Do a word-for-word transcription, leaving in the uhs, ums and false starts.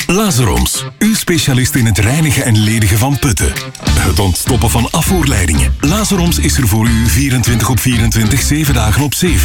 Lazaroms, uw specialist in het reinigen en ledigen van putten. Het ontstoppen van afvoerleidingen. Lazaroms is er voor u vierentwintig op vierentwintig, zeven dagen op zeven.